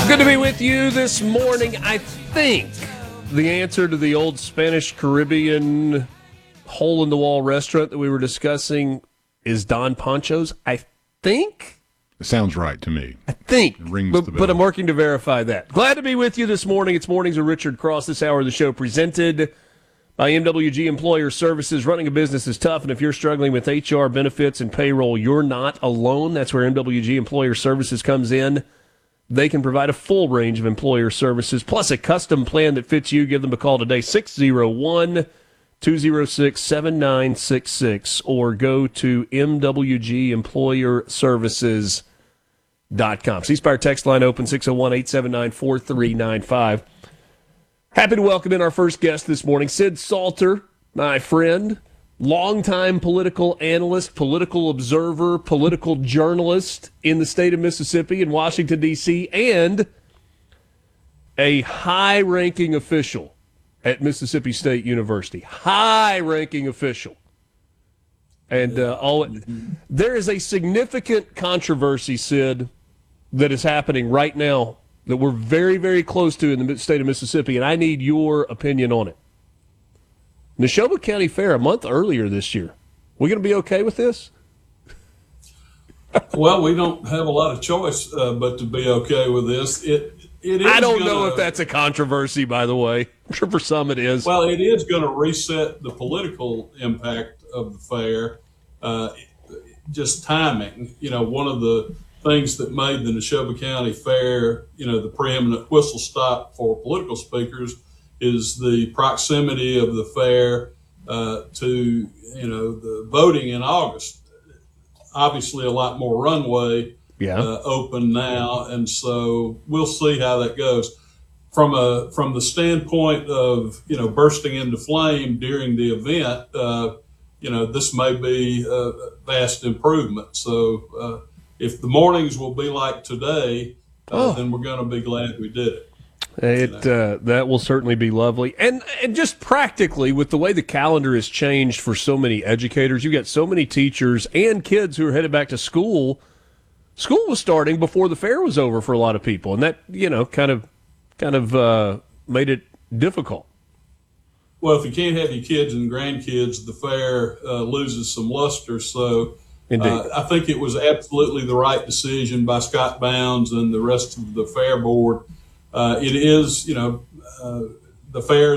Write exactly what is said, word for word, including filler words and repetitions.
Good to be with you this morning. I think the answer to the old Spanish Caribbean hole-in-the-wall restaurant that we were discussing is Don Pancho's. I think. It sounds right to me. I think. It rings but, the bell. but I'm working to verify that. Glad to be with you this morning. It's Mornings with Richard Cross. This hour of the show presented by M W G Employer Services. Running a business is tough, and if you're struggling with H R, benefits, and payroll, you're not alone. That's where M W G Employer Services comes in. They can provide a full range of employer services, plus a custom plan that fits you. Give them a call today, six oh one, two oh six, seven nine six six, or go to m w g employer services dot com. C-Spire text line open, six oh one, eight seven nine, four three nine five. Happy to welcome in our first guest this morning, Sid Salter, my friend, longtime political analyst, political observer, political journalist in the state of Mississippi and Washington, D C, and a high-ranking official at Mississippi State University. High-ranking official. And uh, all there is a significant controversy, Sid, that is happening right now that we're very, very close to in the state of Mississippi, and I need your opinion on it. Neshoba County Fair a month earlier this year. We going to be okay with this? Well, we don't have a lot of choice uh, but to be okay with this. It it is. I don't gonna, know if that's a controversy, by the way. I'm sure for some it is. Well, it is going to reset the political impact of the fair. Uh, just timing. You know, one of the things that made the Neshoba County Fair, you know, the preeminent whistle stop for political speakers is the proximity of the fair uh, to, you know, the voting in August. Obviously, a lot more runway yeah. uh, open now, and so we'll see how that goes. From a from the standpoint of, you know, bursting into flame during the event, uh, you know, this may be a vast improvement. So uh, if the mornings will be like today, uh, oh. then we're going to be glad we did it. It uh, that will certainly be lovely, and and just practically with the way the calendar has changed for so many educators, you got so many teachers and kids who are headed back to school. School was starting before the fair was over for a lot of people, and that you know kind of kind of uh, made it difficult. Well, if you can't have your kids and grandkids, the fair uh, loses some luster. So uh, I think it was absolutely the right decision by Scott Bounds and the rest of the fair board. Uh, it is, you know, uh, the fair